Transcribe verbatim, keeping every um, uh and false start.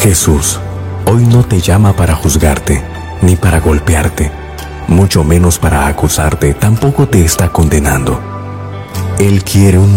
Jesús hoy no te llama para juzgarte, ni para golpearte, mucho menos para acusarte, tampoco te está condenando. Él quiere un